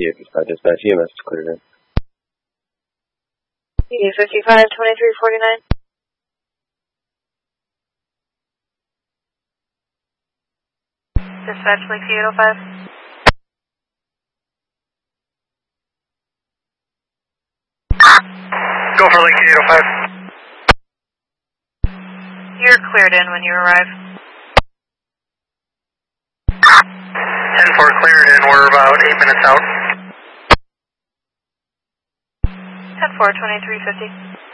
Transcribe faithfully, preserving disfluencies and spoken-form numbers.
eight fifty-five dispatch, E M S is cleared in. E fifty-five, twenty-three forty-nine. Dispatch, Lakeview eight oh five. Go for Lakeview eight oh five. You're cleared in when you arrive. ten four cleared in, we're about eight minutes out. ten four, twenty-three fifty.